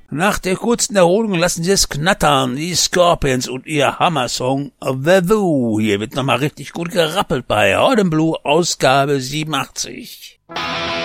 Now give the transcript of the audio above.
Nach der kurzen Erholung lassen Sie es knattern, die Scorpions und ihr Hammersong The Who. Hier wird nochmal richtig gut gerappelt bei Horde Blue, Ausgabe 87.